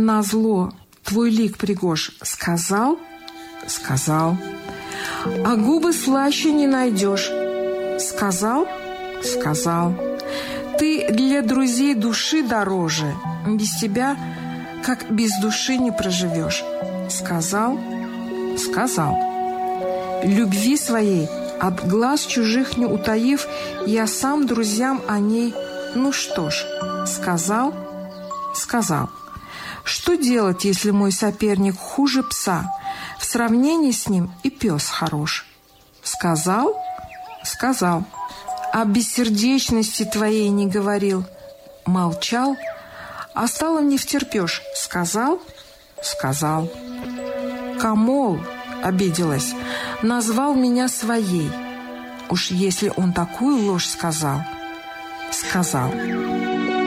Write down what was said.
назло твой лик пригож, сказал? Сказал. А губы слаще не найдешь, сказал? Сказал. Ты для друзей души дороже, без тебя, как без души, не проживешь. Сказал? Сказал. Любви своей от глаз чужих не утаив, я сам друзьям о ней, ну что ж, сказал? Сказал. Что делать, если мой соперник хуже пса? В сравнении с ним и пес хорош. Сказал? Сказал. О бессердечности твоей не говорил. Молчал. А стало не втерпешь. Сказал? Сказал. Камол, обиделась, назвал меня своей. Уж если он такую ложь сказал. Сказал.